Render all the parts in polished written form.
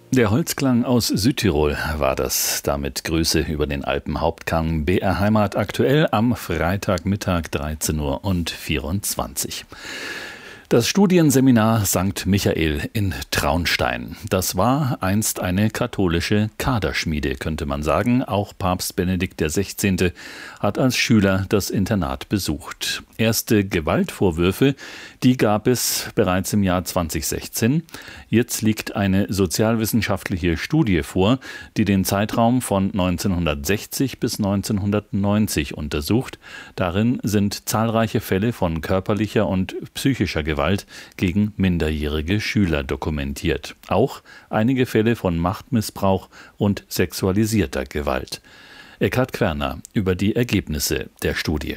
Der Holzklang aus Südtirol war das. Damit Grüße über den Alpenhauptkamm. BR Heimat aktuell am Freitagmittag 13:24 Uhr. Das Studienseminar St. Michael in Traunstein. Das war einst eine katholische Kaderschmiede, könnte man sagen. Auch Papst Benedikt XVI. Hat als Schüler das Internat besucht. Erste Gewaltvorwürfe, die gab es bereits im Jahr 2016. Jetzt liegt eine sozialwissenschaftliche Studie vor, die den Zeitraum von 1960 bis 1990 untersucht. Darin sind zahlreiche Fälle von körperlicher und psychischer Gewalt gegen minderjährige Schüler dokumentiert. Auch einige Fälle von Machtmissbrauch und sexualisierter Gewalt. Eckhard Querner über die Ergebnisse der Studie.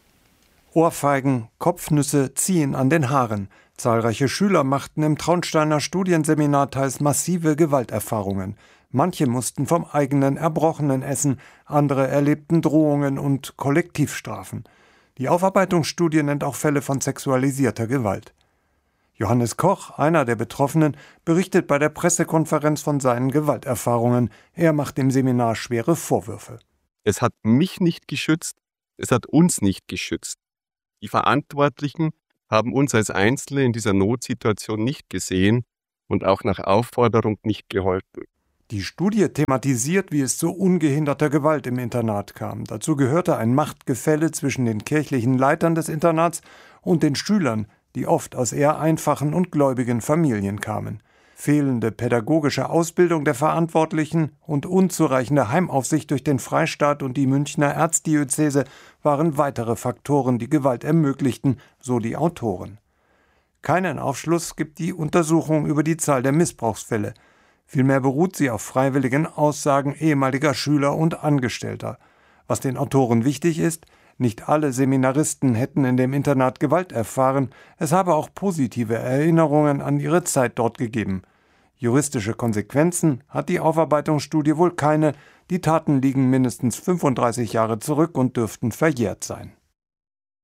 Ohrfeigen, Kopfnüsse ziehen an den Haaren. Zahlreiche Schüler machten im Traunsteiner Studienseminar teils massive Gewalterfahrungen. Manche mussten vom eigenen Erbrochenen essen, andere erlebten Drohungen und Kollektivstrafen. Die Aufarbeitungsstudie nennt auch Fälle von sexualisierter Gewalt. Johannes Koch, einer der Betroffenen, berichtet bei der Pressekonferenz von seinen Gewalterfahrungen. Er macht dem Seminar schwere Vorwürfe. Es hat mich nicht geschützt, es hat uns nicht geschützt. Die Verantwortlichen haben uns als Einzelne in dieser Notsituation nicht gesehen und auch nach Aufforderung nicht geholfen. Die Studie thematisiert, wie es zu ungehinderter Gewalt im Internat kam. Dazu gehörte ein Machtgefälle zwischen den kirchlichen Leitern des Internats und den Schülern, die oft aus eher einfachen und gläubigen Familien kamen. Fehlende pädagogische Ausbildung der Verantwortlichen und unzureichende Heimaufsicht durch den Freistaat und die Münchner Erzdiözese waren weitere Faktoren, die Gewalt ermöglichten, so die Autoren. Keinen Aufschluss gibt die Untersuchung über die Zahl der Missbrauchsfälle. Vielmehr beruht sie auf freiwilligen Aussagen ehemaliger Schüler und Angestellter. Was den Autoren wichtig ist: Nicht alle Seminaristen hätten in dem Internat Gewalt erfahren, es habe auch positive Erinnerungen an ihre Zeit dort gegeben. Juristische Konsequenzen hat die Aufarbeitungsstudie wohl keine, die Taten liegen mindestens 35 Jahre zurück und dürften verjährt sein.